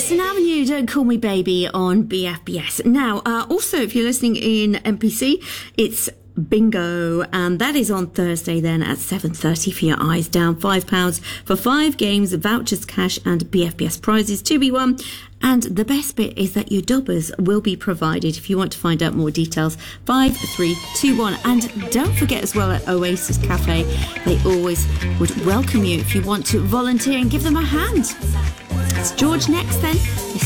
Madison Avenue, Don't Call Me Baby on BFBS. Now, also, if you're listening in MPC, it's Bingo, and that is on Thursday then at 7:30 for your eyes down. £5 for 5 games, vouchers, cash and BFBS prizes to be won. And the best bit is that your dobbers will be provided. If you want to find out more details, 5321. And don't forget as well at Oasis Cafe, they always would welcome you if you want to volunteer and give them a hand. It's George next then.